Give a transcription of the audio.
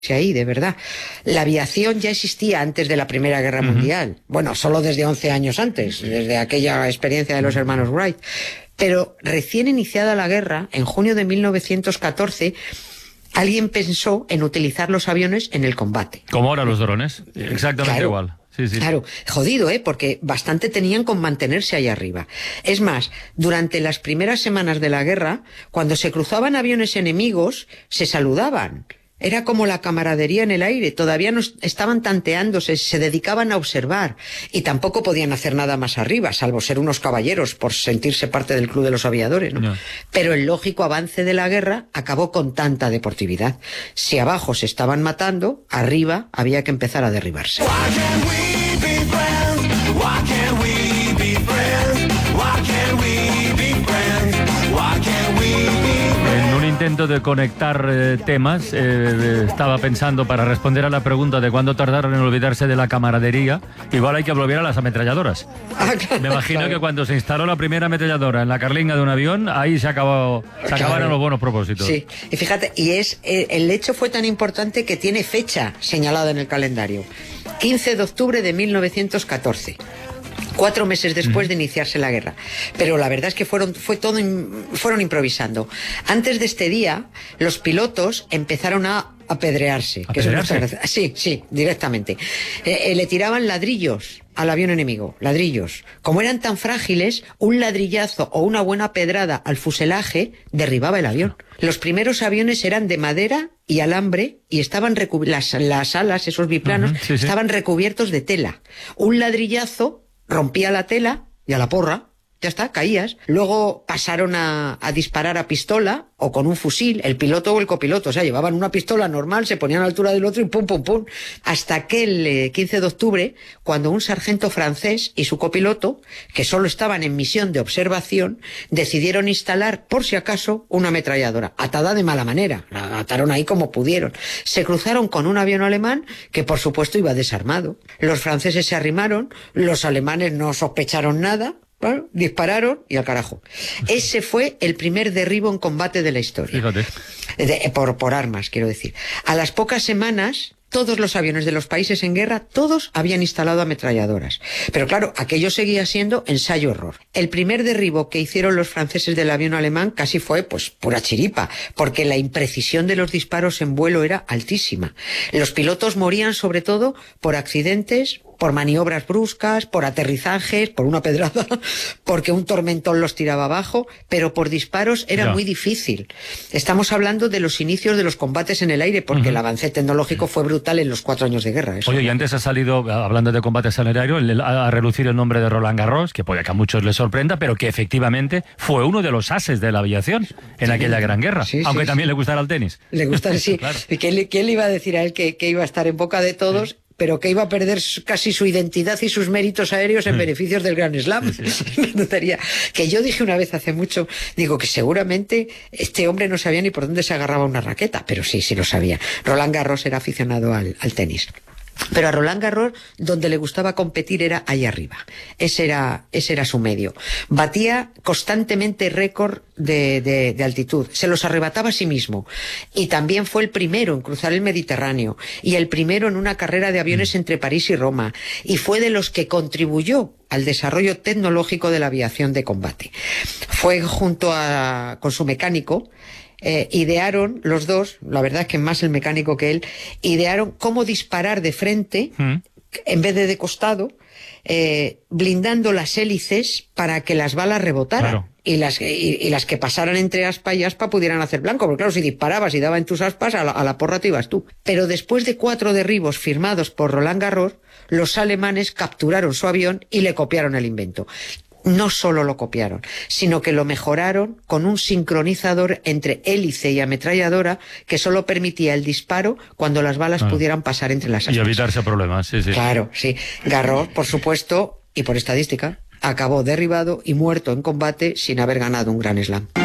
ahí, de verdad. La aviación ya existía antes de la Primera Guerra Mundial. Bueno, solo desde 11 años antes, desde aquella experiencia de los hermanos Wright. Pero recién iniciada la guerra, en junio de 1914, alguien pensó en utilizar los aviones en el combate. Como ahora los drones, exactamente Claro. igual. Sí, sí. Claro, jodido, porque bastante tenían con mantenerse ahí arriba. Es más, durante las primeras semanas de la guerra, cuando se cruzaban aviones enemigos, se saludaban. Era como la camaradería en el aire, todavía no estaban tanteándose, se dedicaban a observar y tampoco podían hacer nada más arriba, salvo ser unos caballeros por sentirse parte del club de los aviadores, ¿no? No. Pero el lógico avance de la guerra acabó con tanta deportividad. Si abajo se estaban matando, arriba había que empezar a derribarse. En un intento de conectar temas, estaba pensando para responder a la pregunta de cuándo tardaron en olvidarse de la camaradería, igual hay que volver a las ametralladoras. Me imagino que cuando se instaló la primera ametralladora en la carlinga de un avión, ahí se acabaron los buenos propósitos. Sí, y fíjate, el hecho fue tan importante que tiene fecha señalada en el calendario. 15 de octubre de 1914. 4 meses después de iniciarse la guerra. Pero la verdad es que fueron improvisando. Antes de este día, los pilotos empezaron a apedrearse. Sí, directamente. Le tiraban ladrillos al avión enemigo, ladrillos. Como eran tan frágiles, un ladrillazo o una buena pedrada al fuselaje derribaba el avión. Los primeros aviones eran de madera y alambre y estaban las alas, esos biplanos, estaban recubiertos de tela. Un ladrillazo rompía la tela y a la porra, ya está, caías. Luego pasaron a disparar a pistola o con un fusil, el piloto o el copiloto. O sea, llevaban una pistola normal, se ponían a la altura del otro y pum, pum, pum. Hasta que el 15 de octubre, cuando un sargento francés y su copiloto, que solo estaban en misión de observación, decidieron instalar, por si acaso, una ametralladora, atada de mala manera. La ataron ahí como pudieron. Se cruzaron con un avión alemán que, por supuesto, iba desarmado. Los franceses se arrimaron, los alemanes no sospecharon nada. Bueno, dispararon y al carajo. Ese fue el primer derribo en combate de la historia. Fíjate. Por armas, quiero decir. A las pocas semanas, todos los aviones de los países en guerra, todos habían instalado ametralladoras. Pero claro, aquello seguía siendo ensayo-error. El primer derribo que hicieron los franceses del avión alemán casi fue, pues, pura chiripa, porque la imprecisión de los disparos en vuelo era altísima. Los pilotos morían sobre todo por accidentes, por maniobras bruscas, por aterrizajes, por una pedrada, porque un tormentón los tiraba abajo, pero por disparos era muy difícil. Estamos hablando de los inicios de los combates en el aire, porque el avance tecnológico fue brutal en los 4 años de guerra. Oye, y antes ha salido, hablando de combates en el aire, a relucir el nombre de Roland Garros, que puede que a muchos les sorprenda, pero que efectivamente fue uno de los ases de la aviación en aquella gran guerra, aunque también le gustara el tenis. Le gusta, sí. Claro. ¿Quién le iba a decir a él que iba a estar en boca de todos? Pero que iba a perder casi su identidad y sus méritos aéreos en beneficios del Grand Slam. Que yo dije una vez hace mucho, digo que seguramente este hombre no sabía ni por dónde se agarraba una raqueta, pero sí lo sabía. Roland Garros era aficionado al tenis. Pero a Roland Garros, donde le gustaba competir era ahí arriba. Ese era su medio. Batía constantemente récord de altitud. Se los arrebataba a sí mismo. Y también fue el primero en cruzar el Mediterráneo. Y el primero en una carrera de aviones entre París y Roma. Y fue de los que contribuyó al desarrollo tecnológico de la aviación de combate. Fue con su mecánico, idearon los dos, la verdad es que más el mecánico que él, idearon cómo disparar de frente en vez de costado, blindando las hélices para que las balas rebotaran. Claro. Y las que pasaran entre aspa y aspa pudieran hacer blanco, porque claro, si disparabas y daba en tus aspas, a la porra te ibas tú. Pero después de 4 derribos firmados por Roland Garros, los alemanes capturaron su avión y le copiaron el invento. No solo lo copiaron, sino que lo mejoraron con un sincronizador entre hélice y ametralladora que solo permitía el disparo cuando las balas pudieran pasar entre las aspas. Y evitarse problemas, sí. Claro, sí. Garros, por supuesto, y por estadística, acabó derribado y muerto en combate sin haber ganado un Grand Slam.